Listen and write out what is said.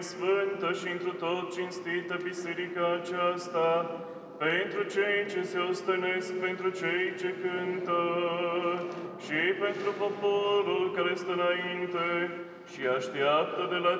Sfântă și întru tot cinstită biserica aceasta, pentru cei ce se ostenesc, pentru cei ce cântă și pentru poporul care stă înainte și așteaptă de la